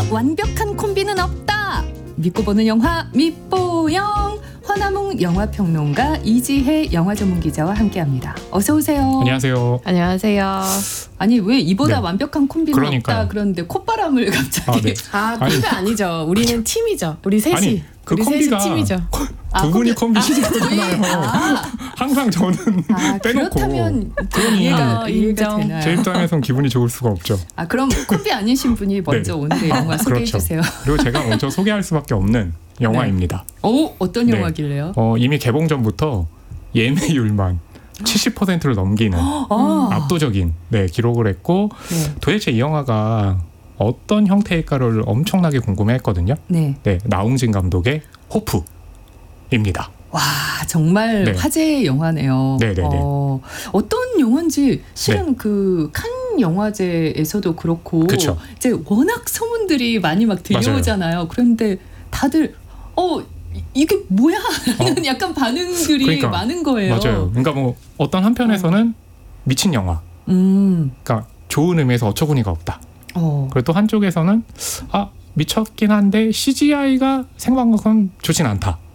완벽한 콤비는 없다. 믿고 보는 영화 밑보영. 허남웅 영화평론가 이지혜 영화전문기자와 함께합니다. 어서 오세요. 안녕하세요. 안녕하세요. 아니 왜 이보다 네. 완벽한 콤비는 그러니까요. 없다 그런데 콧바람을 갑자기. 네. 콤비 아니죠. 우리는 팀이죠. 우리 셋이. 아니, 그 우리 셋이 콤비가 팀이죠. 두 분이 콤비시잖아요. 항상 저는 빼놓고. 그렇다면 그러니 이해가 인정. 되나요? 제 입장에선 기분이 좋을 수가 없죠. 그럼 콤비 아니신 분이 먼저 네. 오늘의 영화 소개해 그렇죠. 주세요. 그리고 제가 먼저 소개할 수밖에 없는 영화입니다. 어떤 네. 영화길래요? 이미 개봉 전부터 예매율만 70%를 넘기는 압도적인 기록을 했고 네. 도대체 이 영화가 어떤 형태일까를 엄청나게 궁금해했거든요. 네. 네, 나홍진 감독의 호프입니다. 와 정말 네. 화제의 영화네요. 네네네. 어떤 영화인지 실은 그 칸 영화제에서도 그렇고 그쵸. 이제 워낙 소문들이 많이 막 들려오잖아요. 그런데 다들 이게 뭐야? 라는 약간 반응들이 그러니까, 많은 거예요. 맞아요. 그러니까 뭐 어떤 한편에서는 미친 영화. 음. 그러니까 좋은 의미에서 어처구니가 없다. 그리고 또 한쪽에서는 미쳤긴 한데 CGI가 생각만큼 좋진 않다.